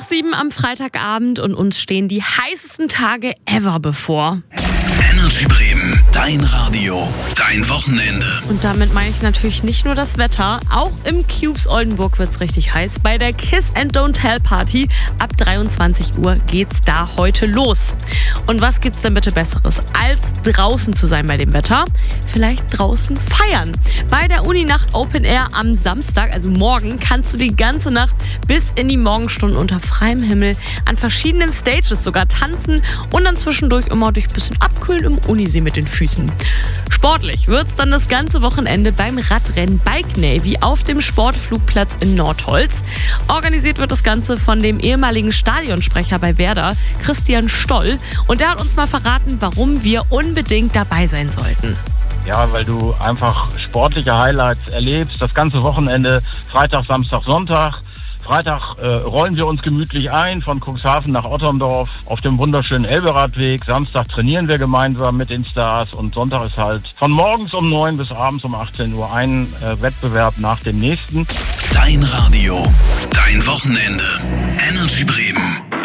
7 am Freitagabend und uns stehen die heißesten Tage ever bevor. Energy Bremen, dein Radio, dein Wochenende. Und damit meine ich natürlich nicht nur das Wetter. Auch im Cubes Oldenburg wird's richtig heiß. Bei der Kiss and Don't Tell Party ab 23 Uhr geht's da heute los. Und was gibt's denn bitte Besseres, als draußen zu sein bei dem Wetter? Vielleicht draußen feiern. Bei der Uninacht Open Air am Samstag, also morgen, kannst du die ganze Nacht bis in die Morgenstunden unter freiem Himmel an verschiedenen Stages sogar tanzen und dann zwischendurch immer dich ein bisschen abkühlen im Unisee mit den Füßen. Sportlich wird's dann das ganze Wochenende beim Radrennen Bike Navy auf dem Sportflugplatz in Nordholz. Organisiert wird das Ganze von dem ehemaligen Stadionsprecher bei Werder, Christian Stoll. Und der hat uns mal verraten, warum wir unbedingt dabei sein sollten. Ja, weil du einfach sportliche Highlights erlebst. Das ganze Wochenende, Freitag, Samstag, Sonntag. Freitag rollen wir uns gemütlich ein von Cuxhaven nach Otterndorf auf dem wunderschönen Elberadweg. Samstag trainieren wir gemeinsam mit den Stars und Sonntag ist halt von morgens um 9 bis abends um 18 Uhr ein Wettbewerb nach dem nächsten. Dein Radio, dein Wochenende. Energy Bremen.